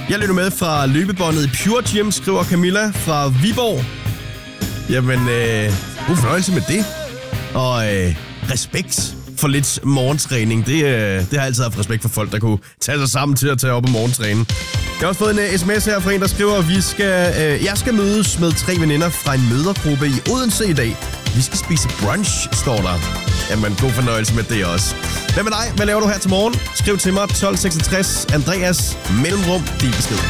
Jeg lytter med fra løbebåndet i Pure Gym, skriver Camilla fra Viborg. Jamen, god fornøjelse med det. Og respekt for lidt morgentræning. Det har jeg altid haft respekt for folk, der kunne tage sig sammen til at tage op og morgentræne. Jeg har også fået en sms her fra en, der skriver, at jeg skal mødes med 3 veninder fra en mødergruppe i Odense i dag. Vi skal spise brunch, står der. Jamen, god fornøjelse med det også. Hvad med dig? Hvad laver du her til morgen? Skriv til mig 1266 Andreas mellemrum din besked.